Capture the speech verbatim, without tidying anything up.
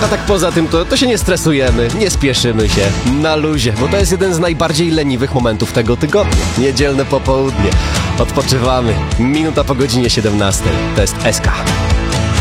A tak poza tym to, to się nie stresujemy, nie spieszymy się, na luzie, bo to jest jeden z najbardziej leniwych momentów tego tygodnia. Niedzielne popołudnie. Odpoczywamy. Minuta po godzinie siedemnastej. To jest S K.